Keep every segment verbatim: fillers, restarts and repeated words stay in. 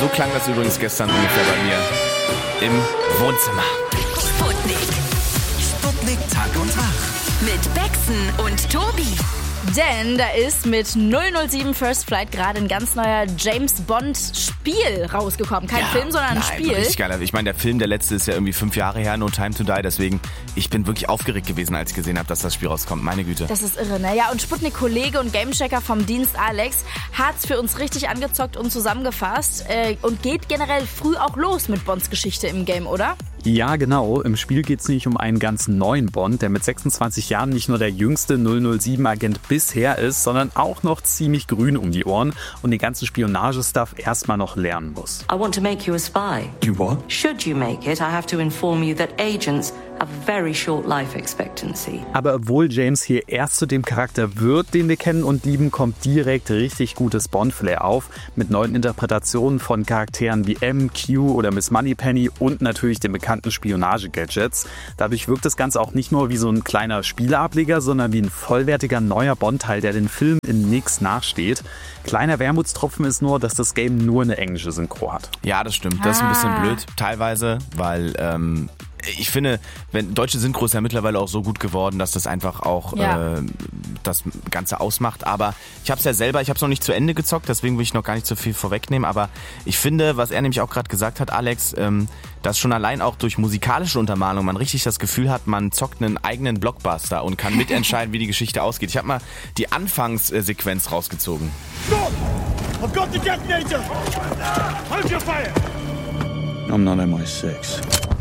So klang das übrigens gestern ungefähr bei mir im Wohnzimmer. Sputnik. Sputnik Tag und Wach. Mit Bexen und Tobi. Denn da ist mit null null sieben First Flight gerade ein ganz neuer James-Bond-Spiel rausgekommen. Kein Ja, Film, sondern ein nein, Spiel. Richtig geil. Ich meine, der Film, der letzte ist ja irgendwie fünf Jahre her, No Time to Die. Deswegen, ich bin wirklich aufgeregt gewesen, als ich gesehen habe, dass das Spiel rauskommt. Meine Güte. Das ist irre, ne? Ja, und Sputnik-Kollege und Gamechecker vom Dienst Alex hat's für uns richtig angezockt und zusammengefasst. Äh, und geht generell früh auch los mit Bonds Geschichte im Game, oder? Ja, genau. Im Spiel geht es nämlich um einen ganz neuen Bond, der mit sechsundzwanzig Jahren nicht nur der jüngste null null sieben-Agent bisher ist, sondern auch noch ziemlich grün um die Ohren und den ganzen Spionagestuff erstmal noch lernen muss. I want to make you a spy. You what? Should you make it, I have to inform you that agents have very short life expectancy. Aber obwohl James hier erst zu dem Charakter wird, den wir kennen und lieben, kommt direkt richtig gutes Bond-Flair auf, mit neuen Interpretationen von Charakteren wie M, Q oder Miss Moneypenny und natürlich den bekannten Spionage-Gadgets. Dadurch wirkt das Ganze auch nicht nur wie so ein kleiner Spieleableger, sondern wie ein vollwertiger neuer Bond-Teil, der den Film in nix nachsteht. Kleiner Wermutstropfen ist nur, dass das Game nur eine englische Synchro hat. Ja, das stimmt. Das ist ein bisschen blöd, teilweise, weil ähm, ich finde, wenn deutsche Synchro ist ja mittlerweile auch so gut geworden, dass das einfach auch Ja. äh, das Ganze ausmacht. Aber ich habe es ja selber, ich habe es noch nicht zu Ende gezockt, deswegen will ich noch gar nicht so viel vorwegnehmen. Aber ich finde, was er nämlich auch gerade gesagt hat, Alex, ähm, dass schon allein auch durch musikalische Untermalung man richtig das Gefühl hat, man zockt einen eigenen Blockbuster und kann mitentscheiden, wie die Geschichte ausgeht. Ich habe mal die Anfangssequenz rausgezogen. Stop! I've got the detonator! Hold your fire! I'm not M I six.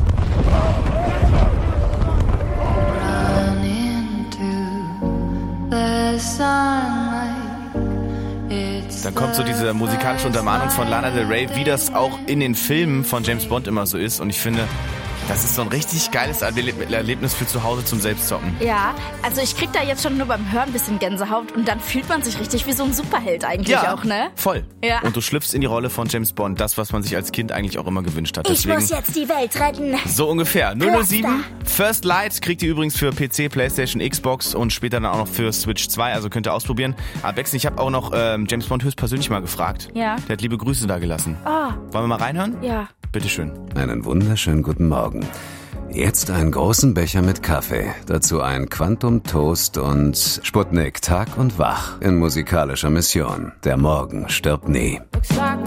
Dann kommt so diese musikalische Untermalung von Lana Del Rey, wie das auch in den Filmen von James Bond immer so ist. Und ich finde, das ist so ein richtig geiles Erlebnis für zu Hause zum Selbstzocken. Ja, also ich krieg da jetzt schon nur beim Hören ein bisschen Gänsehaut und dann fühlt man sich richtig wie so ein Superheld eigentlich Ja, auch, ne? voll. Ja. Und du schlüpfst in die Rolle von James Bond, das, was man sich als Kind eigentlich auch immer gewünscht hat. Ich Deswegen muss jetzt die Welt retten. so ungefähr. null null sieben First Light kriegt ihr übrigens für P C, Playstation, Xbox und später dann auch noch für Switch zwei, also könnt ihr ausprobieren. Aber Bex, ich habe auch noch ähm, James Bond höchstpersönlich mal gefragt. Ja. Der hat liebe Grüße da gelassen. Ah. Wollen wir mal reinhören? Ja. Bitteschön. Einen wunderschönen guten Morgen. Jetzt einen großen Becher mit Kaffee, dazu ein Quantum Toast und Sputnik Tag und Wach in musikalischer Mission. Der Morgen stirbt nie.